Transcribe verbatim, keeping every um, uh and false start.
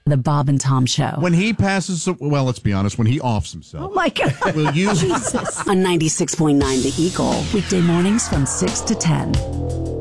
The Bob and Tom Show. When he passes, well, let's be honest, when he offs himself. Oh, my God. Will you? Jesus. On ninety-six point nine The Eagle. Weekday mornings from six to ten.